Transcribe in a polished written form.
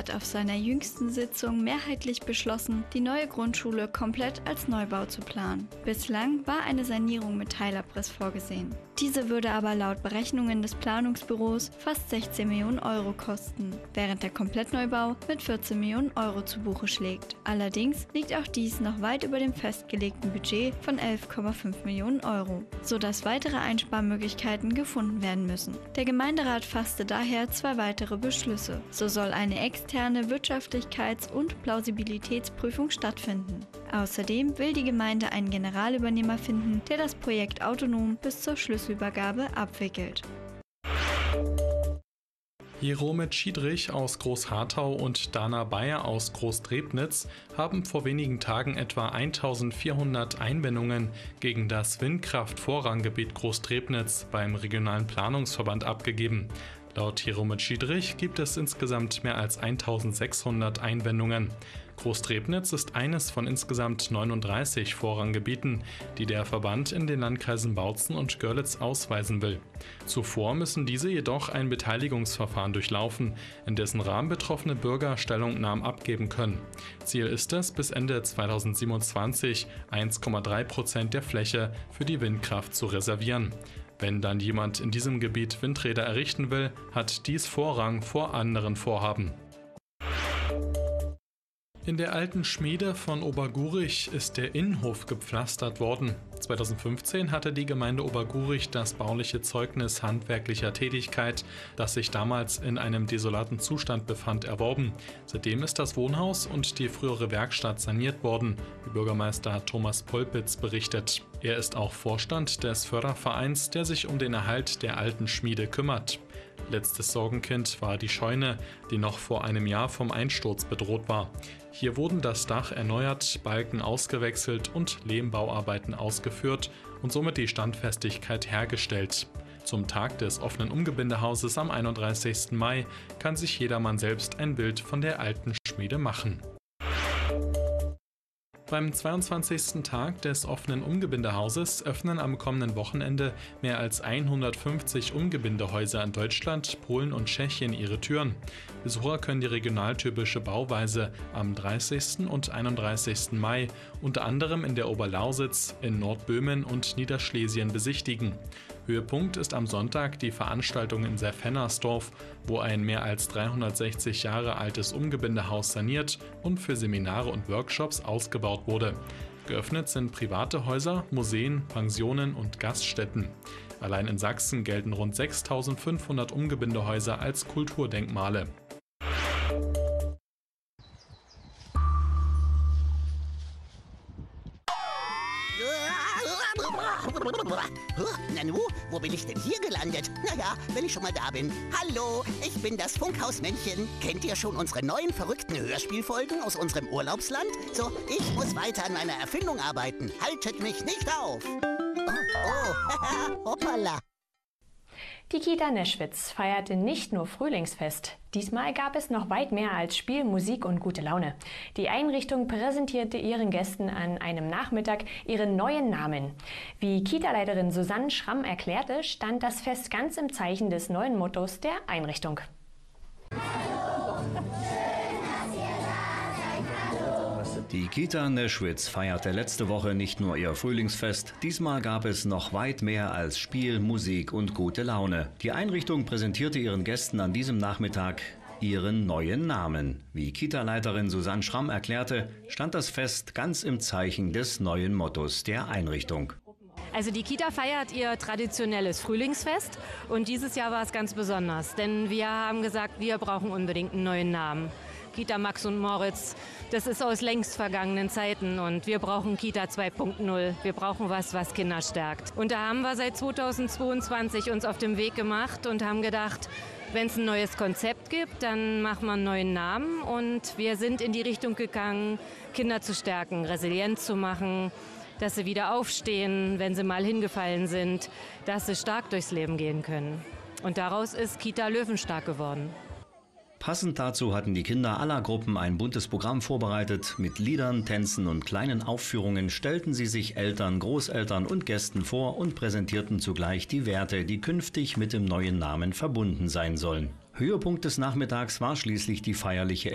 hat auf seiner jüngsten Sitzung mehrheitlich beschlossen, die neue Grundschule komplett als Neubau zu planen. Bislang war eine Sanierung mit Teilabriss vorgesehen. Diese würde aber laut Berechnungen des Planungsbüros fast 16 Millionen Euro kosten, während der Komplettneubau mit 14 Millionen Euro zu Buche schlägt. Allerdings liegt auch dies noch weit über dem festgelegten Budget von 11,5 Millionen Euro, sodass weitere Einsparmöglichkeiten gefunden werden müssen. Der Gemeinderat fasste daher 2 weitere Beschlüsse. So soll eine externe Wirtschaftlichkeits- und Plausibilitätsprüfung stattfinden. Außerdem will die Gemeinde einen Generalübernehmer finden, der das Projekt autonom bis zur Schlüsselübergabe abwickelt. Jerome Schiedrich aus Großharthau und Dana Bayer aus Großdrebnitz haben vor wenigen Tagen etwa 1400 Einwendungen gegen das Windkraft-Vorranggebiet Großdrebnitz beim Regionalen Planungsverband abgegeben. Laut Jerome Schiedrich gibt es insgesamt mehr als 1600 Einwendungen. Großdrebnitz ist eines von insgesamt 39 Vorranggebieten, die der Verband in den Landkreisen Bautzen und Görlitz ausweisen will. Zuvor müssen diese jedoch ein Beteiligungsverfahren durchlaufen, in dessen Rahmen betroffene Bürger Stellungnahmen abgeben können. Ziel ist es, bis Ende 2027 1,3% der Fläche für die Windkraft zu reservieren. Wenn dann jemand in diesem Gebiet Windräder errichten will, hat dies Vorrang vor anderen Vorhaben. In der alten Schmiede von Obergurich ist der Innenhof gepflastert worden. 2015 hatte die Gemeinde Obergurich das bauliche Zeugnis handwerklicher Tätigkeit, das sich damals in einem desolaten Zustand befand, erworben. Seitdem ist das Wohnhaus und die frühere Werkstatt saniert worden, wie Bürgermeister Thomas Polpitz berichtet. Er ist auch Vorstand des Fördervereins, der sich um den Erhalt der alten Schmiede kümmert. Letztes Sorgenkind war die Scheune, die noch vor einem Jahr vom Einsturz bedroht war. Hier wurden das Dach erneuert, Balken ausgewechselt und Lehmbauarbeiten ausgeführt und somit die Standfestigkeit hergestellt. Zum Tag des offenen Umgebindehauses am 31. Mai kann sich jedermann selbst ein Bild von der alten Schmiede machen. Beim 22. Tag des offenen Umgebindehauses öffnen am kommenden Wochenende mehr als 150 Umgebindehäuser in Deutschland, Polen und Tschechien ihre Türen. Besucher können die regionaltypische Bauweise am 30. und 31. Mai unter anderem in der Oberlausitz, in Nordböhmen und Niederschlesien besichtigen. Höhepunkt ist am Sonntag die Veranstaltung in Serfennersdorf, wo ein mehr als 360 Jahre altes Umgebindehaus saniert und für Seminare und Workshops ausgebaut wurde. Geöffnet sind private Häuser, Museen, Pensionen und Gaststätten. Allein in Sachsen gelten rund 6.500 Umgebindehäuser als Kulturdenkmale. Nanu, wo bin ich denn hier gelandet? Naja, wenn ich schon mal da bin. Hallo, ich bin das Funkhausmännchen. Kennt ihr schon unsere neuen verrückten Hörspielfolgen aus unserem Urlaubsland? So, ich muss weiter an meiner Erfindung arbeiten. Haltet mich nicht auf. Oh, hoppala. Die Kita Neschwitz feierte nicht nur Frühlingsfest. Diesmal gab es noch weit mehr als Spiel, Musik und gute Laune. Die Einrichtung präsentierte ihren Gästen an einem Nachmittag ihren neuen Namen. Wie Kita-Leiterin Susanne Schramm erklärte, stand das Fest ganz im Zeichen des neuen Mottos der Einrichtung. Die Kita Neschwitz feierte letzte Woche nicht nur ihr Frühlingsfest, diesmal gab es noch weit mehr als Spiel, Musik und gute Laune. Die Einrichtung präsentierte ihren Gästen an diesem Nachmittag ihren neuen Namen. Wie Kita-Leiterin Susanne Schramm erklärte, stand das Fest ganz im Zeichen des neuen Mottos der Einrichtung. Also die Kita feiert ihr traditionelles Frühlingsfest und dieses Jahr war es ganz besonders, denn wir haben gesagt, wir brauchen unbedingt einen neuen Namen. Kita Max und Moritz, das ist aus längst vergangenen Zeiten und wir brauchen Kita 2.0. Wir brauchen was Kinder stärkt. Und da haben wir seit 2022 uns auf den Weg gemacht und haben gedacht, wenn es ein neues Konzept gibt, dann machen wir einen neuen Namen und wir sind in die Richtung gegangen, Kinder zu stärken, resilient zu machen, dass sie wieder aufstehen, wenn sie mal hingefallen sind, dass sie stark durchs Leben gehen können. Und daraus ist Kita Löwenstark geworden. Passend dazu hatten die Kinder aller Gruppen ein buntes Programm vorbereitet. Mit Liedern, Tänzen und kleinen Aufführungen stellten sie sich Eltern, Großeltern und Gästen vor und präsentierten zugleich die Werte, die künftig mit dem neuen Namen verbunden sein sollen. Höhepunkt des Nachmittags war schließlich die feierliche